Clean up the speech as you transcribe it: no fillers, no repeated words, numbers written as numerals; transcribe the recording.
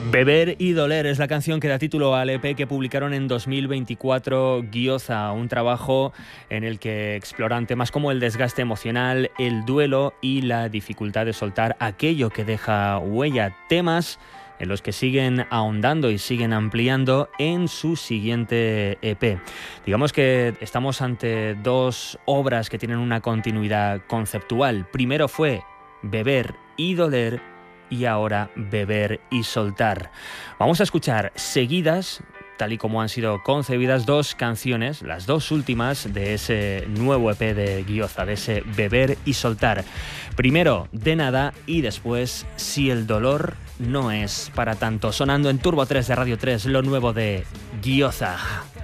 Beber y doler es la canción que da título al EP que publicaron en 2024 Gyoza, un trabajo en el que exploran temas como el desgaste emocional, el duelo y la dificultad de soltar aquello que deja huella, temas en los que siguen ahondando y siguen ampliando en su siguiente EP. Digamos que estamos ante dos obras que tienen una continuidad conceptual. Primero fue Beber y doler, y ahora Beber y soltar. Vamos a escuchar seguidas, tal y como han sido concebidas, dos canciones, las dos últimas de ese nuevo EP de Gyoza, de ese Beber y soltar. Primero De nada y después Si el dolor no es para tanto. Sonando en Turbo 3 de Radio 3, lo nuevo de Gyoza.